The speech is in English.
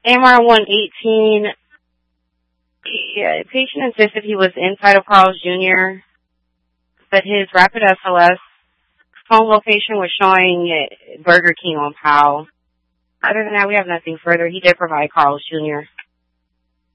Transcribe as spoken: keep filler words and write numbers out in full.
M R one eighteen, the patient insisted he was inside of Carl's Junior, but his rapid S L S phone location was showing Burger King on Powell. Other than that, we have nothing further. He did provide Carl's Junior